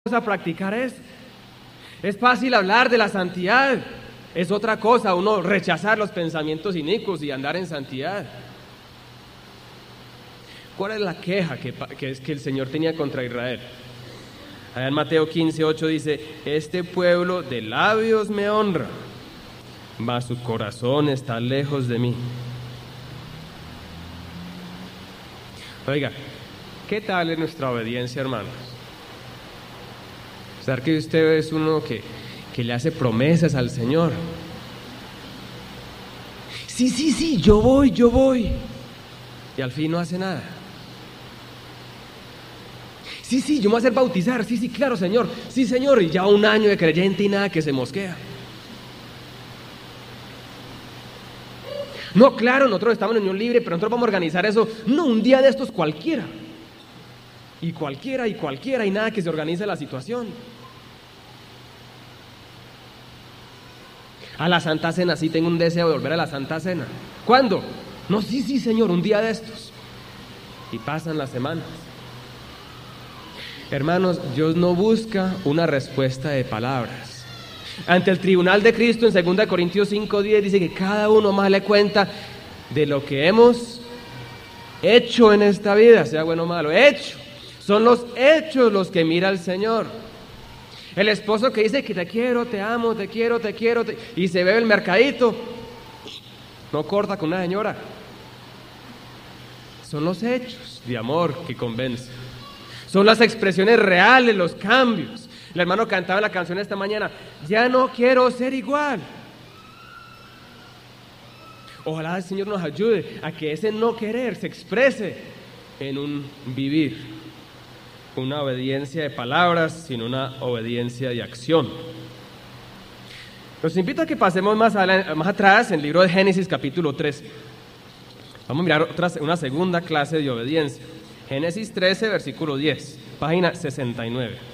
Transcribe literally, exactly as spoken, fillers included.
a practicar eso. Es fácil hablar de la santidad, es otra cosa uno rechazar los pensamientos inicuos y andar en santidad. ¿Cuál es la queja que, que, es que el Señor tenía contra Israel? Allá en Mateo quince, ocho dice: este pueblo de labios me honra, mas su corazón está lejos de mí. Oiga, ¿qué tal es nuestra obediencia, hermanos? ¿Sabe que usted es uno que, que le hace promesas al Señor? Sí, sí, sí, yo voy, yo voy. Y al fin no hace nada. Sí, sí, yo me voy a hacer bautizar. Sí, sí, claro, Señor. Sí, Señor. Y ya un año de creyente y nada que se mosquea. No, claro, nosotros estamos en unión libre, pero nosotros vamos a organizar eso. No, un día de estos cualquiera. Y cualquiera, y cualquiera, y nada que se organice la situación. A la Santa Cena, sí tengo un deseo de volver a la Santa Cena. ¿Cuándo? No, sí, sí, Señor, un día de estos. Y pasan las semanas. Hermanos, Dios no busca una respuesta de palabras. Ante el tribunal de Cristo, en segunda Corintios cinco diez, dice que cada uno más le cuenta de lo que hemos hecho en esta vida, sea bueno o malo, hecho. Son los hechos los que mira el Señor. El esposo que dice que te quiero, te amo, te quiero, te quiero, te... y se bebe el mercadito, no corta con una señora. Son los hechos de amor que convencen. Son las expresiones reales, los cambios. El hermano cantaba en la canción esta mañana: ya no quiero ser igual. Ojalá el Señor nos ayude a que ese no querer se exprese en un vivir. Una obediencia de palabras, sino una obediencia de acción. Los invito a que pasemos más, a, más atrás en el libro de Génesis capítulo tres. Vamos a mirar otra, una segunda clase de obediencia. Génesis trece, versículo diez, página sesenta y nueve.